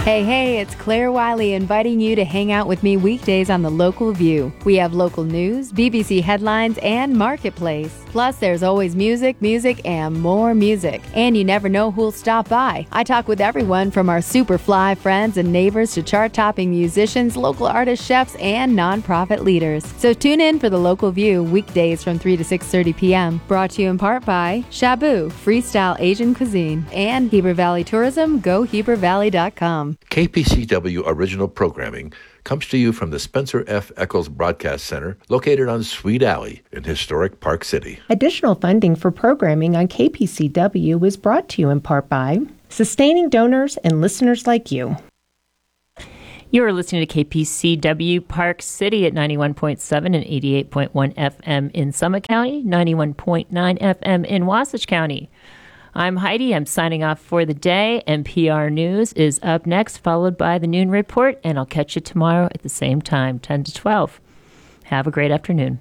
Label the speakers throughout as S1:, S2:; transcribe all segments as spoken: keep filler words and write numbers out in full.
S1: Hey, hey, it's Claire Wiley inviting you to hang out with me weekdays on The Local View. We have local news, B B C headlines, and Marketplace. Plus, there's always music, music, and more music. And you never know who'll stop by. I talk with everyone from our super fly friends and neighbors to chart-topping musicians, local artists, chefs, and nonprofit leaders. So tune in for The Local View weekdays from three to six thirty p.m. Brought to you in part by Shabu, Freestyle Asian Cuisine, and Heber Valley Tourism, go heber valley dot com.
S2: K P C W original programming comes to you from the Spencer F. Eccles Broadcast Center, located on Sweet Alley in historic Park City.
S3: Additional funding for programming on K P C W is brought to you in part by sustaining donors and listeners like you.
S4: You are listening to K P C W Park City at ninety-one point seven and eighty-eight point one F M in Summit County, ninety-one point nine F M in Wasatch County. I'm Heidi. I'm signing off for the day. N P R News is up next, followed by the Noon Report, and I'll catch you tomorrow at the same time, ten to twelve. Have a great afternoon.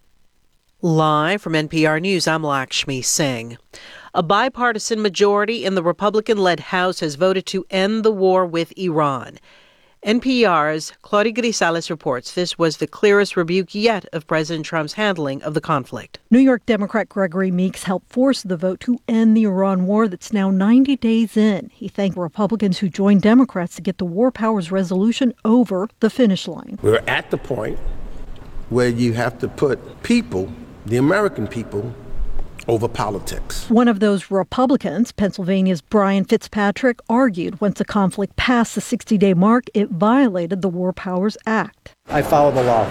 S5: Live from N P R News, I'm Lakshmi Singh. A bipartisan majority in the Republican-led House has voted to end the war with Iran. N P R's Claudia Grisales reports this was the clearest rebuke yet of President Trump's handling of the conflict.
S6: New York Democrat Gregory Meeks helped force the vote to end the Iran war that's now ninety days in. He thanked Republicans who joined Democrats to get the war powers resolution over the finish line.
S7: We're at the point where you have to put people, the American people, over politics.
S6: One of those Republicans, Pennsylvania's Brian Fitzpatrick, argued once the conflict passed the sixty-day mark, it violated the War Powers Act.
S8: I follow the law.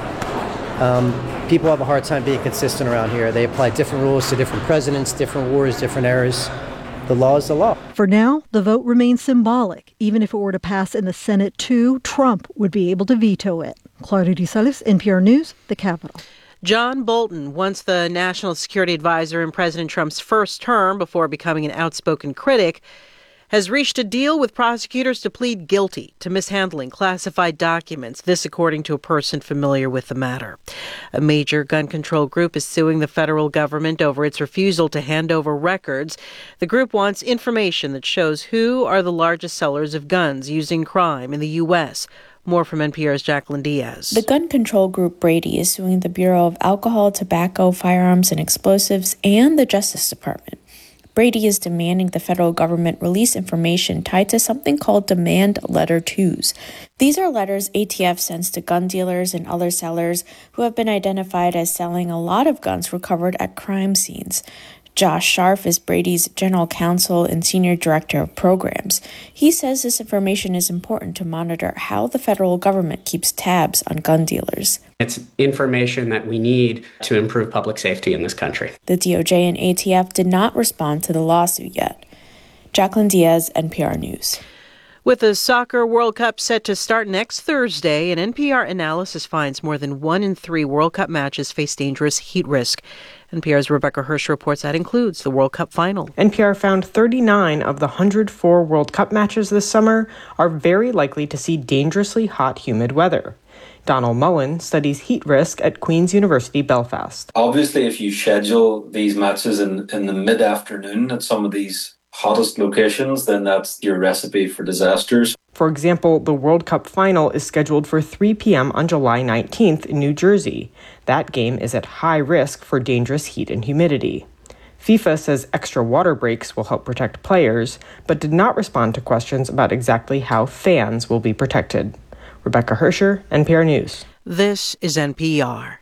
S8: Um, people have a hard time being consistent around here. They apply different rules to different presidents, different wars, different eras. The law is the law.
S6: For now, the vote remains symbolic. Even if it were to pass in the Senate too, Trump would be able to veto it. Claudia DeSalis, N P R News, the Capitol.
S5: John Bolton, once the national security advisor in President Trump's first term before becoming an outspoken critic, has reached a deal with prosecutors to plead guilty to mishandling classified documents, this according to a person familiar with the matter. A major gun control group is suing the federal government over its refusal to hand over records. The group wants information that shows who are the largest sellers of guns used in crime in the U S More from N P R's Jacqueline Diaz.
S9: The gun control group Brady is suing the Bureau of Alcohol, Tobacco, Firearms, and Explosives and the Justice Department. Brady is demanding the federal government release information tied to something called Demand Letter twos. These are letters A T F sends to gun dealers and other sellers who have been identified as selling a lot of guns recovered at crime scenes. Josh Scharf is Brady's general counsel and senior director of programs. He says this information is important to monitor how the federal government keeps tabs on gun dealers.
S10: It's information that we need to improve public safety in this country.
S9: The D O J and A T F did not respond to the lawsuit yet. Jacqueline Diaz, N P R News.
S5: With the Soccer World Cup set to start next Thursday, an N P R analysis finds more than one in three World Cup matches face dangerous heat risk. N P R's Rebecca Hirsch reports that includes the World Cup final.
S11: N P R found thirty-nine of the one hundred four World Cup matches this summer are very likely to see dangerously hot, humid weather. Donald Mullen studies heat risk at Queen's University, Belfast.
S12: Obviously, if you schedule these matches in, in the mid-afternoon at some of these hottest locations, then that's your recipe for disasters.
S11: For example, the World Cup final is scheduled for three p.m. on July nineteenth in New Jersey. That game is at high risk for dangerous heat and humidity. FIFA says extra water breaks will help protect players, but did not respond to questions about exactly how fans will be protected. Rebecca Hersher, N P R News.
S5: This is N P R.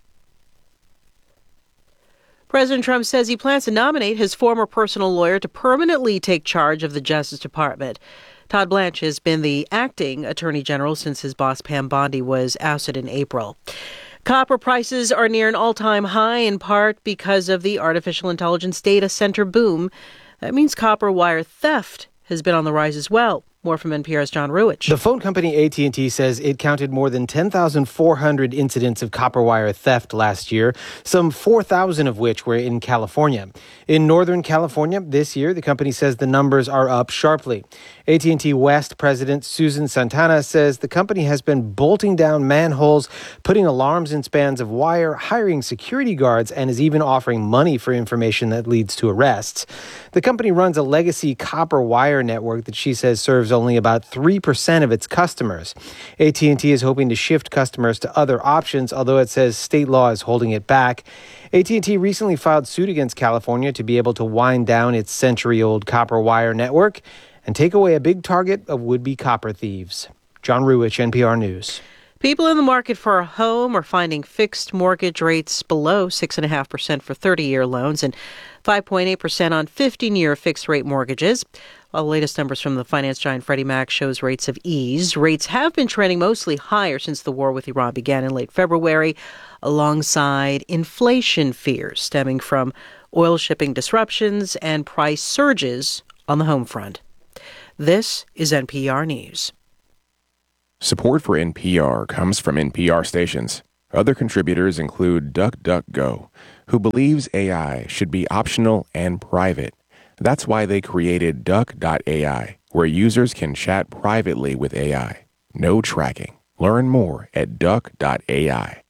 S5: President Trump says he plans to nominate his former personal lawyer to permanently take charge of the Justice Department. Todd Blanche has been the acting attorney general since his boss Pam Bondi was ousted in April. Copper prices are near an all-time high, in part because of the artificial intelligence data center boom. That means copper wire theft has been on the rise as well. More from N P R's John Ruich.
S13: The phone company A T and T says it counted more than ten thousand four hundred incidents of copper wire theft last year, some four thousand of which were in California. In Northern California this year, the company says the numbers are up sharply. A T and T West President Susan Santana says the company has been bolting down manholes, putting alarms in spans of wire, hiring security guards, and is even offering money for information that leads to arrests. The company runs a legacy copper wire network that she says serves serves only about three percent of its customers. A T and T is hoping to shift customers to other options, although it says state law is holding it back. A T and T recently filed suit against California to be able to wind down its century-old copper wire network and take away a big target of would-be copper thieves. John Ruwich, N P R News.
S5: People in the market for a home are finding fixed mortgage rates below six point five percent for thirty-year loans and five point eight percent on fifteen-year fixed-rate mortgages. While the latest numbers from the finance giant Freddie Mac shows rates have eased, rates have been trending mostly higher since the war with Iran began in late February, alongside inflation fears stemming from oil shipping disruptions and price surges on the home front. This is N P R News.
S14: Support for N P R comes from N P R stations. Other contributors include DuckDuckGo, who believes A I should be optional and private. That's why they created Duck dot A I, where users can chat privately with A I. No tracking. Learn more at Duck dot A I.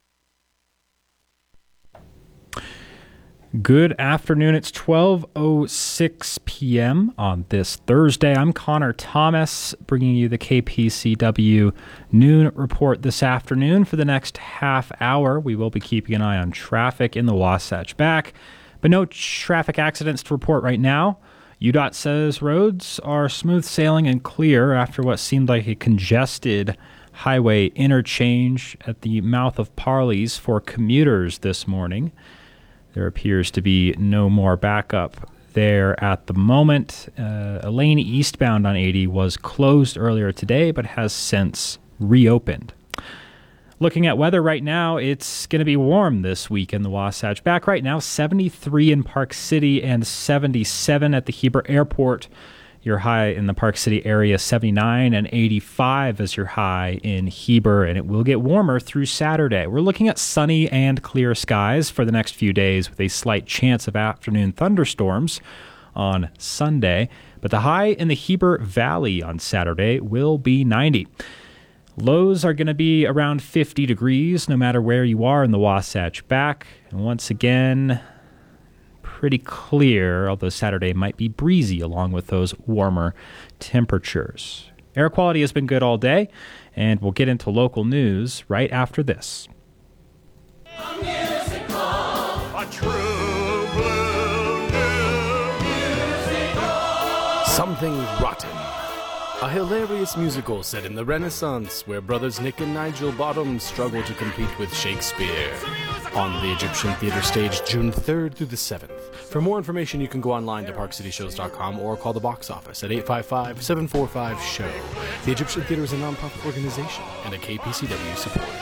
S15: Good afternoon. It's twelve oh six p.m. on this Thursday. I'm Connor Thomas, bringing you the K P C W Noon Report this afternoon. For the next half hour, we will be keeping an eye on traffic in the Wasatch Back, but no traffic accidents to report right now. U DOT says roads are smooth sailing and clear after what seemed like a congested highway interchange at the mouth of Parley's for commuters this morning. There appears to be no more backup there at the moment. Uh, a lane eastbound on eighty was closed earlier today, but has since reopened. Looking at weather right now, it's going to be warm this week in the Wasatch. Back right now, seventy-three in Park City and seventy-seven at the Heber Airport. Your high in the Park City area, seventy-nine, and eighty-five as your high in Heber, and it will get warmer through Saturday. We're looking at sunny and clear skies for the next few days with a slight chance of afternoon thunderstorms on Sunday, but the high in the Heber Valley on Saturday will be ninety. Lows are going to be around fifty degrees no matter where you are in the Wasatch Back, and once again, pretty clear, although Saturday might be breezy along with those warmer temperatures. Air quality has been good all day, and we'll get into local news right after this.
S16: A musical, a true blue musical. Something Rotten. A hilarious musical set in the Renaissance where brothers Nick and Nigel Bottom struggle to compete with Shakespeare. On the Egyptian Theater stage June third through the seventh. For more information, you can go online to park city shows dot com or call the box office at eight five five, seven four five, S H O W. The Egyptian Theater is a nonprofit organization and a K P C W supporter.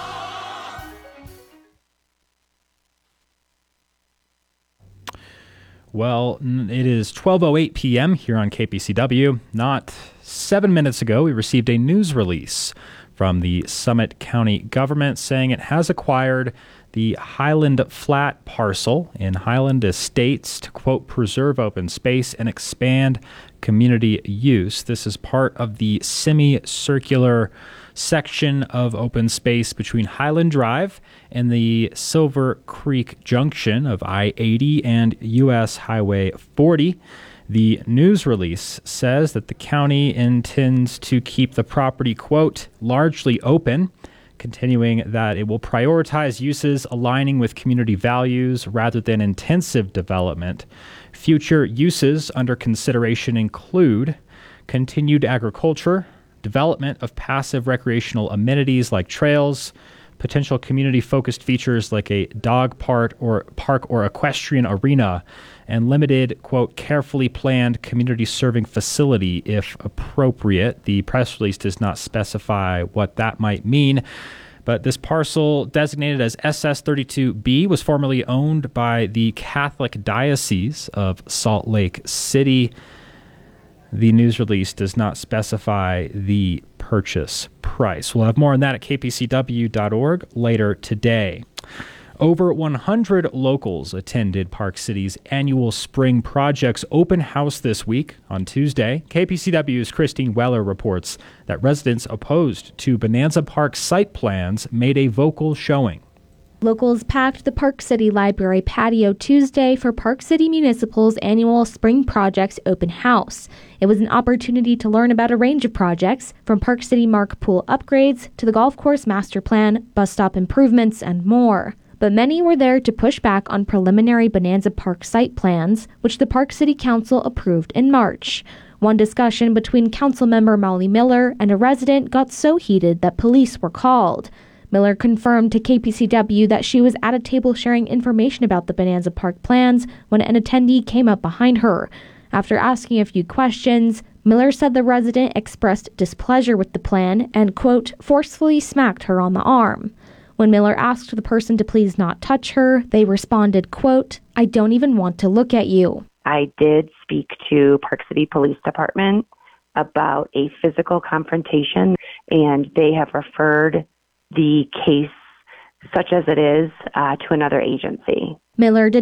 S15: Well, it is twelve oh eight p.m. here on K P C W. Not seven minutes ago, we received a news release from the Summit County government saying it has acquired the Highland Flat parcel in Highland Estates to, quote, preserve open space and expand community use. This is part of the semicircular section of open space between Highland Drive and the Silver Creek Junction of I eighty and U S Highway forty. The news release says that the county intends to keep the property, quote, largely open, continuing that it will prioritize uses aligning with community values rather than intensive development. Future uses under consideration include continued agriculture, development of passive recreational amenities like trails, potential community-focused features like a dog park or park or equestrian arena, and limited, quote, carefully planned community-serving facility if appropriate. The press release does not specify what that might mean, but this parcel, designated as S S thirty-two B, was formerly owned by the Catholic Diocese of Salt Lake City. The news release does not specify the purchase price. We'll have more on that at k p c w dot org later today. Over one hundred locals attended Park City's annual Spring Projects open house this week. On Tuesday, K P C W's Christine Weller reports that residents opposed to Bonanza Park site plans made a vocal showing.
S17: Locals packed the Park City Library patio Tuesday for Park City Municipal's annual Spring Projects Open House. It was an opportunity to learn about a range of projects, from Park City Mark Pool upgrades to the golf course master plan, bus stop improvements, and more. But many were there to push back on preliminary Bonanza Park site plans, which the Park City Council approved in March. One discussion between Councilmember Molly Miller and a resident got so heated that police were called. Miller confirmed to K P C W that she was at a table sharing information about the Bonanza Park plans when an attendee came up behind her. After asking a few questions, Miller said the resident expressed displeasure with the plan and, quote, forcefully smacked her on the arm. When Miller asked the person to please not touch her, they responded, quote, I don't even want to look at you.
S18: I did speak to Park City Police Department about a physical confrontation, and they have referred the case, such as it is, uh, to another agency.
S17: Miller did